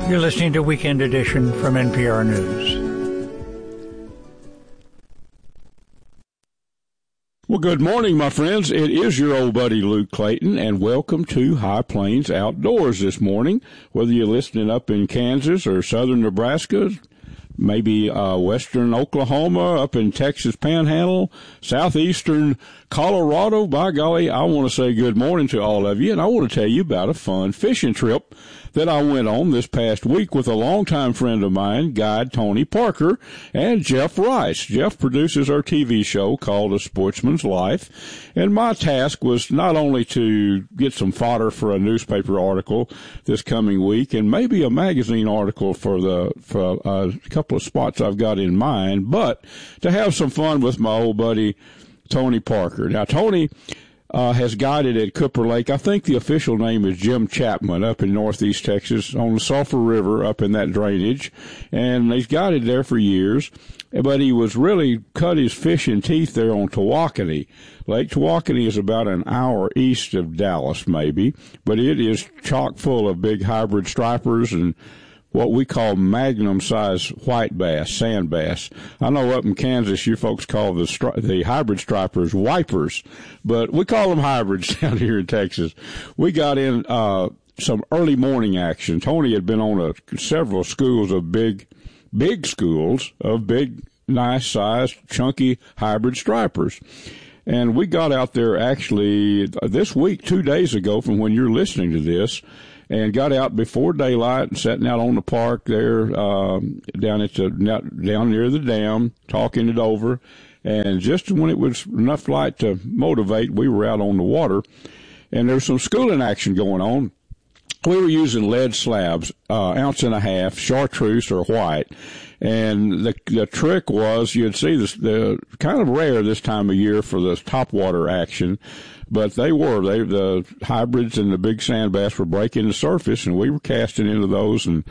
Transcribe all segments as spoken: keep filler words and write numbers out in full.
You're listening to Weekend Edition from N P R News. Well, good morning, my friends. It is your old buddy Luke Clayton, and welcome to High Plains Outdoors this morning. Whether you're listening up in Kansas or southern Nebraska, maybe uh, western Oklahoma, up in Texas Panhandle, southeastern Colorado, by golly, I want to say good morning to all of you, and I want to tell you about a fun fishing trip that I went on this past week with a longtime friend of mine, guide Tony Parker, and Jeff Rice. Jeff produces our T V show called A Sportsman's Life, and my task was not only to get some fodder for a newspaper article this coming week and maybe a magazine article for the for a couple of spots I've got in mind, but to have some fun with my old buddy Tony Parker. Now, Tony Uh, has guided at Cooper Lake. I think the official name is Jim Chapman up in northeast Texas on the Sulphur River up in that drainage. And he's guided there for years. But he was really cut his fishing teeth there on Tawakoni. Lake Tawakoni is about an hour east of Dallas, maybe. But it is chock full of big hybrid stripers and what we call magnum-sized white bass, sand bass. I know up in Kansas you folks call the stri- the hybrid stripers wipers, but we call them hybrids down here in Texas. We got in uh some early morning action. Tony had been on a, several schools of big, big schools of big, nice-sized, chunky hybrid stripers. And we got out there actually this week, two days ago from when you're listening to this, and got out before daylight and sitting out on the park there um, down at the down near the dam, talking it over. And just when it was enough light to motivate, we were out on the water, and there was some schooling action going on. We were using lead slabs, uh, ounce and a half, chartreuse or white. And the the trick was you'd see this, the kind of rare this time of year for the topwater action, but they were they the hybrids and the big sand bass were breaking the surface, and we were casting into those and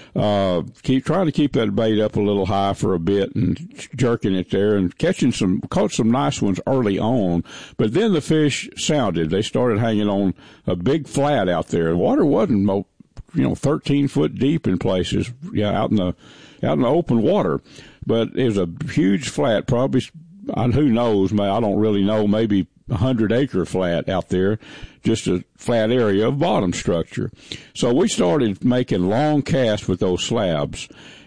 uh keep trying to keep that bait up a little high for a bit and jerking it there and catching some caught some nice ones early on. But then the fish sounded. They started hanging on a big flat out there. The water wasn't you know thirteen foot deep in places, yeah, out in the out in the open water, but it was a huge flat, probably, who knows, I don't really know, maybe a hundred acre flat out there, just a flat area of bottom structure. So we started making long casts with those slabs,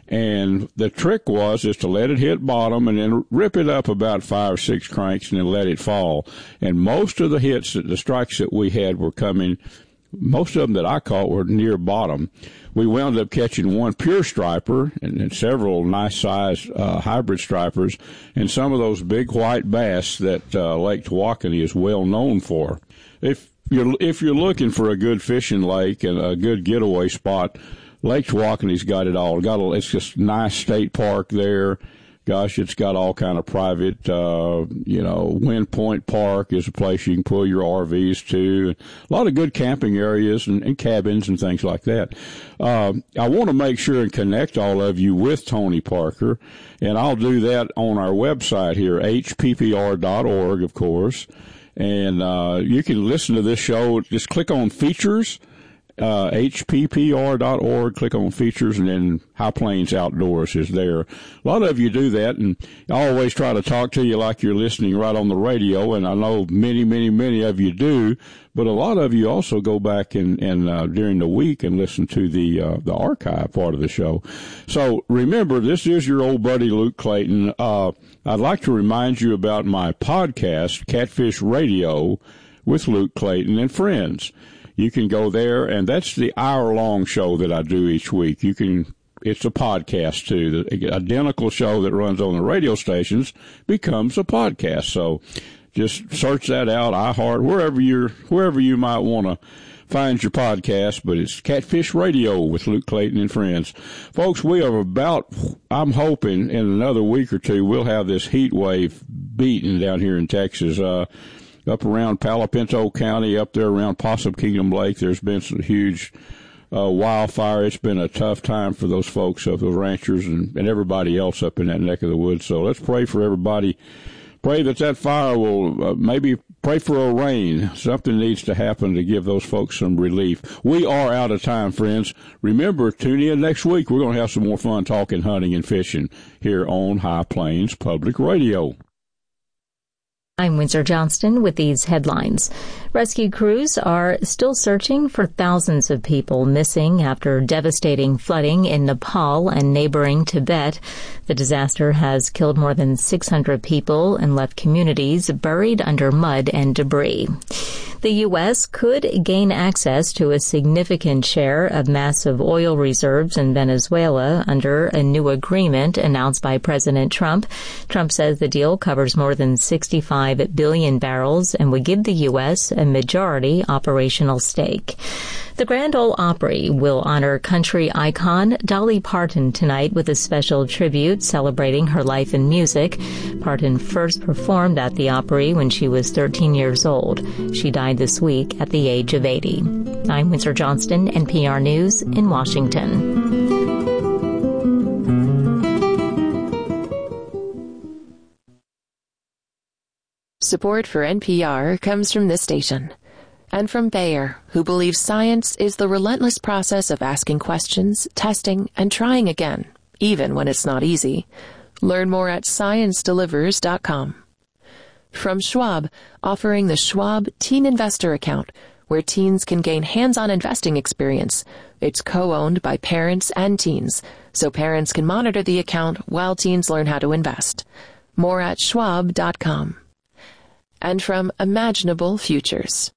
and the trick was is to let it hit bottom and then rip it up about five or six cranks and then let it fall. And most of the hits, the strikes that we had were coming, most of them that I caught were near bottom. We wound up catching one pure striper and, and several nice-sized uh, hybrid stripers and some of those big white bass that uh, Lake Tawakoni is well known for. If you're, if you're looking for a good fishing lake and a good getaway spot, Lake Tawakoni's got it all. Got a, it's just a nice state park there. Gosh, it's got all kind of private, uh, you know, Wind Point Park is a place you can pull your R Vs to. A lot of good camping areas and, and cabins and things like that. Uh, I want to make sure and connect all of you with Tony Parker, and I'll do that on our website here, H P P R dot org, of course. And uh, you can listen to this show. Just click on features. Uh, H P P R dot org, click on features, and then High Plains Outdoors is there. A lot of you do that, and I always try to talk to you like you're listening right on the radio, and I know many, many, many of you do, but a lot of you also go back and, and uh, during the week and listen to the uh, the archive part of the show. So remember, this is your old buddy Luke Clayton. Uh, I'd like to remind you about my podcast, Catfish Radio, with Luke Clayton and friends. You can go there, and that's the hour-long show that I do each week. You can, it's a podcast, too. The identical show that runs on the radio stations becomes a podcast. So just search that out, iHeart, wherever you're, wherever you might want to find your podcast, but it's Catfish Radio with Luke Clayton and friends. Folks, we are about, I'm hoping in another week or two, we'll have this heat wave beaten down here in Texas. Uh, Up around Palo Pinto County, up there around Possum Kingdom Lake, there's been some huge uh, wildfire. It's been a tough time for those folks, uh, those ranchers, and, and everybody else up in that neck of the woods. So let's pray for everybody. Pray that that fire will uh, maybe pray for a rain. Something needs to happen to give those folks some relief. We are out of time, friends. Remember, tune in next week. We're going to have some more fun talking hunting and fishing here on High Plains Public Radio. I'm Windsor Johnston with these headlines. Rescue crews are still searching for thousands of people missing after devastating flooding in Nepal and neighboring Tibet. The disaster has killed more than six hundred people and left communities buried under mud and debris. The U S could gain access to a significant share of massive oil reserves in Venezuela under a new agreement announced by President Trump. Trump says the deal covers more than sixty-five billion barrels and would give the U S a majority operational stake. The Grand Ole Opry will honor country icon Dolly Parton tonight with a special tribute celebrating her life in music. Parton first performed at the Opry when she was thirteen years old. She died this week at the age of eighty. I'm Windsor Johnston, N P R News in Washington. Support for N P R comes from this station and from Bayer, who believes science is the relentless process of asking questions, testing, and trying again, even when it's not easy. Learn more at science delivers dot com. From Schwab, offering the Schwab Teen Investor Account, where teens can gain hands-on investing experience. It's co-owned by parents and teens, so parents can monitor the account while teens learn how to invest. More at schwab dot com. And from Imaginable Futures.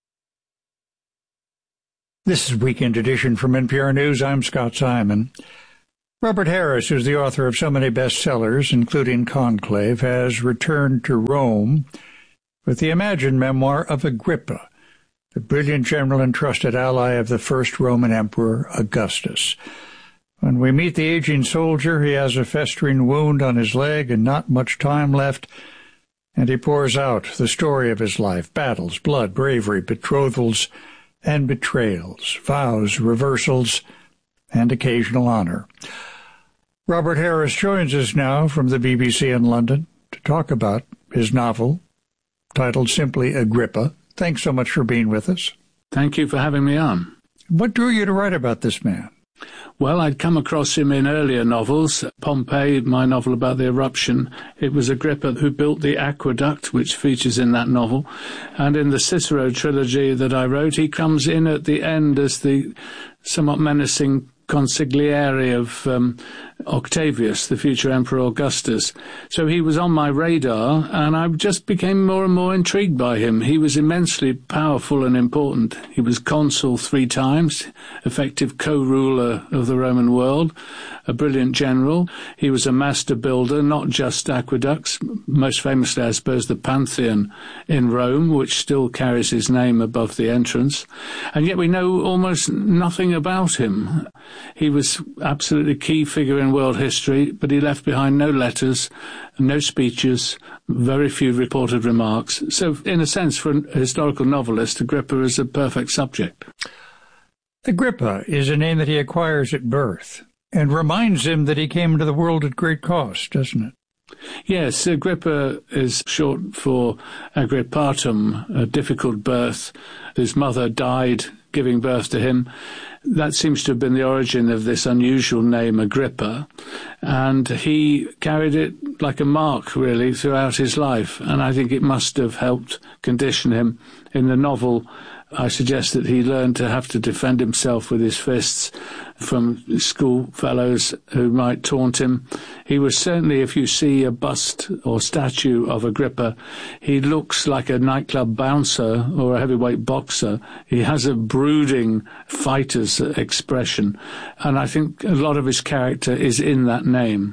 This is Weekend Edition from N P R News. I'm Scott Simon. Robert Harris, who's the author of so many bestsellers, including Conclave, has returned to Rome with the imagined memoir of Agrippa, the brilliant general and trusted ally of the first Roman emperor, Augustus. When we meet the aging soldier, he has a festering wound on his leg and not much time left, and he pours out the story of his life: battles, blood, bravery, betrothals, and betrayals, vows, reversals, and occasional honor. Robert Harris joins us now from the B B C in London to talk about his novel, titled simply Agrippa. Thanks so much for being with us. Thank you for having me on. What drew you to write about this man? Well, I'd come across him in earlier novels. Pompeii, my novel about the eruption, it was Agrippa who built the aqueduct, which features in that novel. And in the Cicero trilogy that I wrote, he comes in at the end as the somewhat menacing consigliere of um, Octavius, the future Emperor Augustus. So he was on my radar, and I just became more and more intrigued by him. He was immensely powerful and important. He was consul three times, effective co-ruler of the Roman world, a brilliant general. He was a master builder, not just aqueducts, most famously, I suppose, the Pantheon in Rome, which still carries his name above the entrance. And yet we know almost nothing about him. He was absolutely key figure in world history, but he left behind no letters, no speeches, very few reported remarks. So, in a sense, for a historical novelist, Agrippa is a perfect subject. Agrippa is a name that he acquires at birth and reminds him that he came into the world at great cost, doesn't it? Yes, Agrippa is short for Agrippatum, a difficult birth. His mother died giving birth to him. That seems to have been the origin of this unusual name, Agrippa, and he carried it like a mark, really, throughout his life, and I think it must have helped condition him. In the novel, I suggest that he learned to have to defend himself with his fists from school fellows who might taunt him. He was certainly, if you see a bust or statue of Agrippa, he looks like a nightclub bouncer or a heavyweight boxer. He has a brooding fighter's expression, and I think a lot of his character is in that name.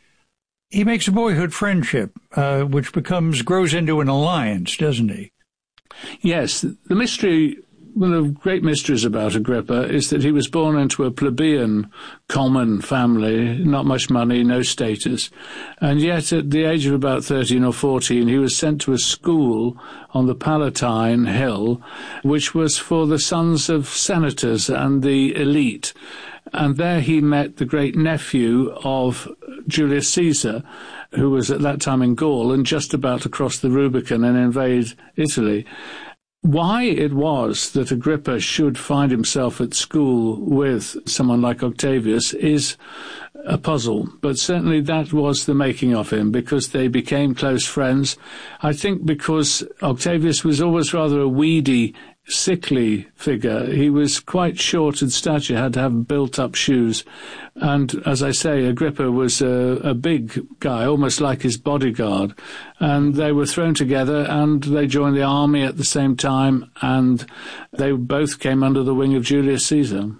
He makes a boyhood friendship, uh, which becomes, grows into an alliance, doesn't he? Yes, the mystery, one of the great mysteries about Agrippa is that he was born into a plebeian, common family, not much money, no status, and yet at the age of about thirteen or fourteen he was sent to a school on the Palatine Hill, which was for the sons of senators and the elite. And there he met the great nephew of Julius Caesar, who was at that time in Gaul and just about to cross the Rubicon and invade Italy. Why it was that Agrippa should find himself at school with someone like Octavius is a puzzle, but certainly that was the making of him, because they became close friends. I think because Octavius was always rather a weedy, sickly figure. He was quite short in stature, had to have built-up shoes. And, as I say, Agrippa was a, a big guy, almost like his bodyguard. And they were thrown together, and they joined the army at the same time, and they both came under the wing of Julius Caesar.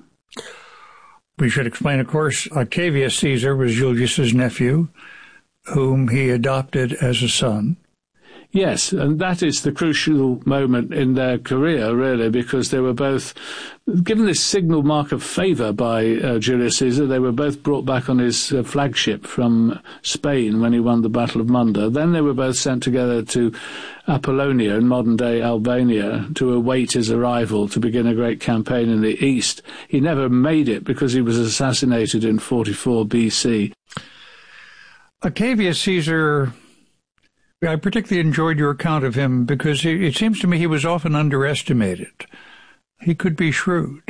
We should explain, of course, Octavius Caesar was Julius's nephew, whom he adopted as a son. Yes, and that is the crucial moment in their career, really, because they were both, given this signal mark of favour by uh, Julius Caesar, they were both brought back on his uh, flagship from Spain when he won the Battle of Munda. Then they were both sent together to Apollonia in modern-day Albania to await his arrival to begin a great campaign in the east. He never made it because he was assassinated in forty-four B C. Octavius Caesar, I particularly enjoyed your account of him because it seems to me he was often underestimated. He could be shrewd.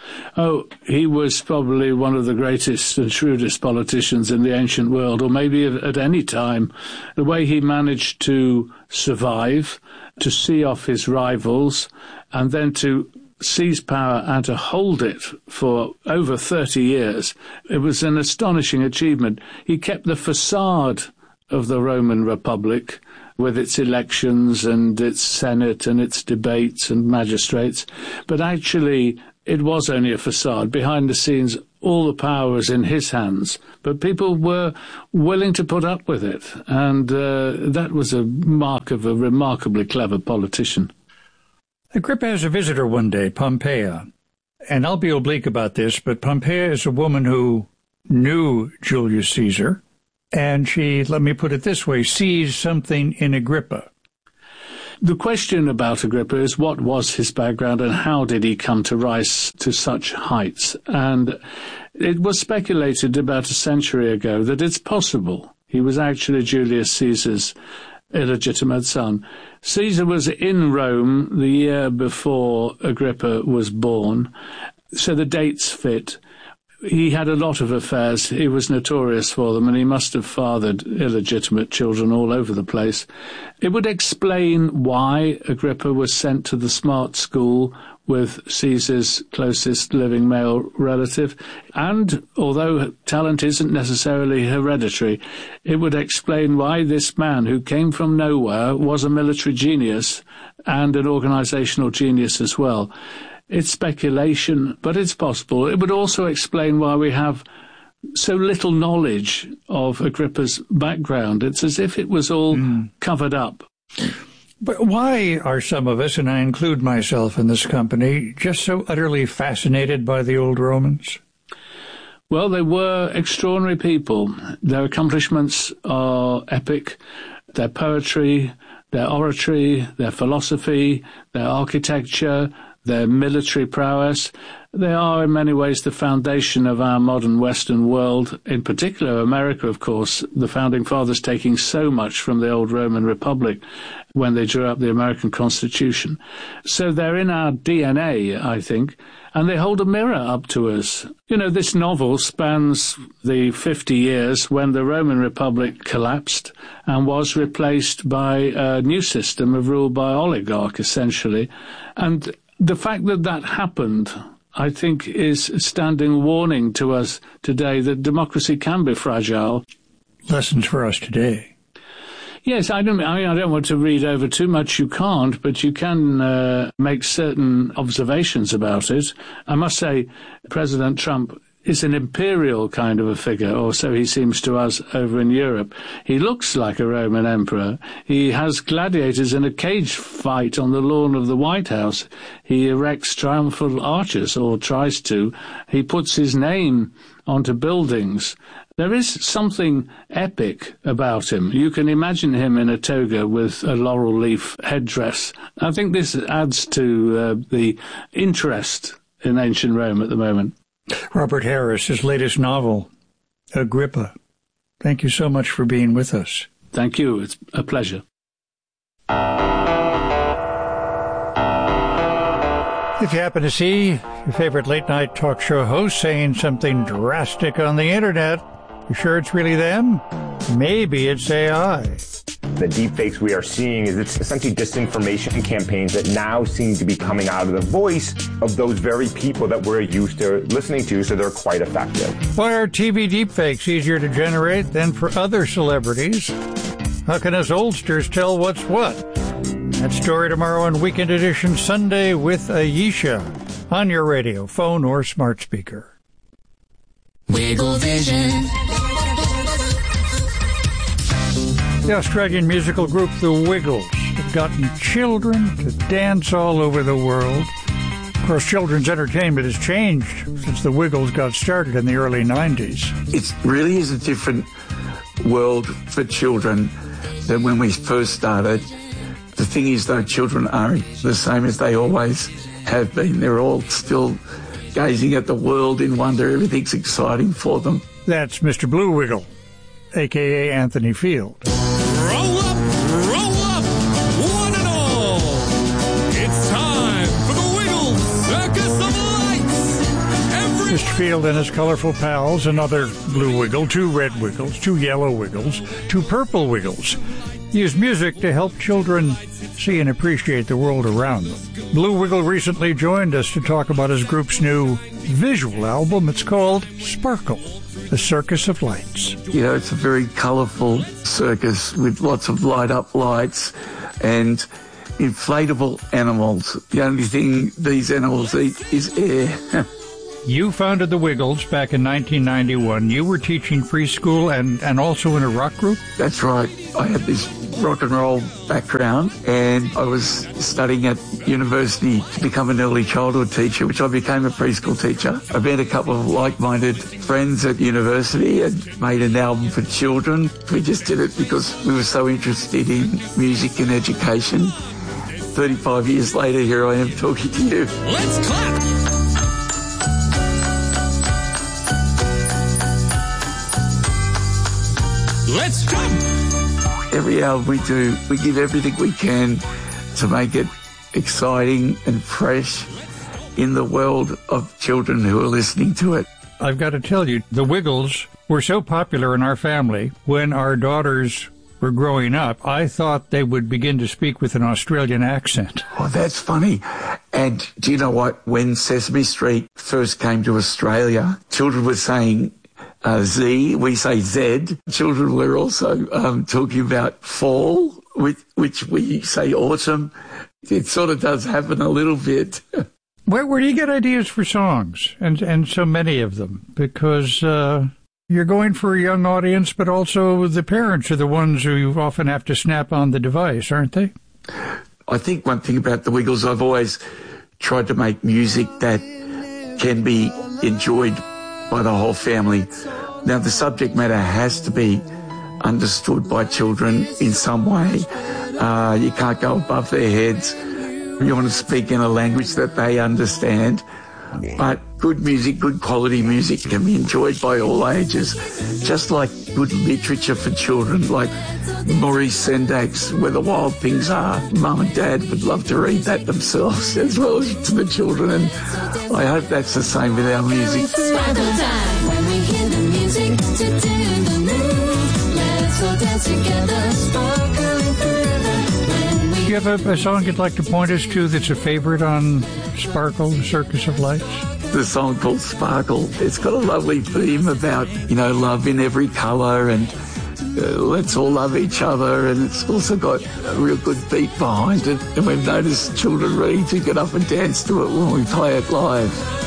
Oh, he was probably one of the greatest and shrewdest politicians in the ancient world, or maybe at any time. The way he managed to survive, to see off his rivals, and then to seize power and to hold it for over thirty years, it was an astonishing achievement. He kept the facade of the Roman Republic with its elections and its Senate and its debates and magistrates, but actually it was only a facade. Behind the scenes, all the power was in his hands, but people were willing to put up with it, and uh, that was a mark of a remarkably clever politician. Agrippa has a visitor one day, Pompeia, and I'll be oblique about this, but Pompeia is a woman who knew Julius Caesar, and she, let me put it this way, sees something in Agrippa. The question about Agrippa is what was his background and how did he come to rise to such heights? And it was speculated about a century ago that it's possible he was actually Julius Caesar's illegitimate son. Caesar was in Rome the year before Agrippa was born, so the dates fit. He had a lot of affairs. He was notorious for them, and he must have fathered illegitimate children all over the place. It would explain why Agrippa was sent to the smart school with Caesar's closest living male relative. And although talent isn't necessarily hereditary, it would explain why this man who came from nowhere was a military genius and an organizational genius as well. It's speculation, but it's possible. It would also explain why we have so little knowledge of Agrippa's background. It's as if it was all mm. covered up. But why are some of us, and I include myself in this company, just so utterly fascinated by the old Romans? Well, they were extraordinary people. Their accomplishments are epic. Their poetry, their oratory, their philosophy, their architecture, their military prowess. They are in many ways the foundation of our modern Western world, in particular America, of course, the Founding Fathers taking so much from the old Roman Republic when they drew up the American Constitution. So they're in our D N A, I think, and they hold a mirror up to us. You know, this novel spans the fifty years when the Roman Republic collapsed and was replaced by a new system of rule by oligarch, essentially. And the fact that that happened, I think, is a standing warning to us today that democracy can be fragile. Lessons for us today. Yes, I don't, I mean, I don't want to read over too much. You can't, but you can uh, make certain observations about it. I must say, President Trump is an imperial kind of a figure, or so he seems to us over in Europe. He looks like a Roman emperor. He has gladiators in a cage fight on the lawn of the White House. He erects triumphal arches, or tries to. He puts his name onto buildings. There is something epic about him. You can imagine him in a toga with a laurel leaf headdress. I think this adds to uh, the interest in ancient Rome at the moment. Robert Harris, his latest novel, Agrippa. Thank you so much for being with us. Thank you. It's a pleasure. If you happen to see your favorite late-night talk show host saying something drastic on the internet, you sure it's really them? Maybe it's A I. The deepfakes we are seeing is it's essentially disinformation campaigns that now seem to be coming out of the voice of those very people that we're used to listening to, so they're quite effective. Why are T V deepfakes easier to generate than for other celebrities? How can us oldsters tell what's what? That story tomorrow on Weekend Edition Sunday with Ayesha on your radio, phone, or smart speaker. Wiggle Vision. The Australian musical group The Wiggles have gotten children to dance all over the world. Of course, children's entertainment has changed since The Wiggles got started in the early nineties. It really is a different world for children than when we first started. The thing is, though, children aren't the same as they always have been. They're all still gazing at the world in wonder. Everything's exciting for them. That's Mister Blue Wiggle, a k a. Anthony Field. Roll up, roll up, one and all. It's time for the Wiggles Circus of Lights. Every Mister Field and his colorful pals, another blue wiggle, two red wiggles, two yellow wiggles, two purple wiggles, use music to help children see and appreciate the world around them. Blue Wiggle recently joined us to talk about his group's new visual album. It's called Sparkle, the Circus of Lights. You know, it's a very colourful circus with lots of light-up lights and inflatable animals. The only thing these animals eat is air. You founded the Wiggles back in nineteen ninety-one. You were teaching preschool and, and also in a rock group? That's right. I had this rock and roll background and I was studying at university to become an early childhood teacher, which I became a preschool teacher. I met a couple of like-minded friends at university and made an album for children. We just did it because we were so interested in music and education. thirty-five years later, here I am talking to you. Let's clap. Let's jump! Every album we do, we give everything we can to make it exciting and fresh in the world of children who are listening to it. I've got to tell you, the Wiggles were so popular in our family. When our daughters were growing up, I thought they would begin to speak with an Australian accent. Oh, that's funny. And do you know what? When Sesame Street first came to Australia, children were saying Uh, Z, we say Z. Children were also um, talking about fall, which, which we say autumn. It sort of does happen a little bit. Where, where do you get ideas for songs, and and so many of them? Because uh, you're going for a young audience, but also the parents are the ones who often have to snap on the device, aren't they? I think one thing about the Wiggles, I've always tried to make music that can be enjoyed by the whole family. Now, the subject matter has to be understood by children in some way. Uh, you can't go above their heads. You want to speak in a language that they understand. But good music, good quality music can be enjoyed by all ages. Just like good literature for children, like Maurice Sendak's Where the Wild Things Are. Mum and Dad would love to read that themselves as well as to the children, and I hope that's the same with our music. Sparkle time when we hear the music to do the move. Let's all dance together, sparkling forever. When we Do you have a, a song you'd like to point us to that's a favorite on Sparkle, the Circus of Lights? The song called Sparkle. It's got a lovely theme about, you know, love in every colour and uh, let's all love each other, and it's also got a real good beat behind it, and we've noticed children ready to get up and dance to it when we play it live.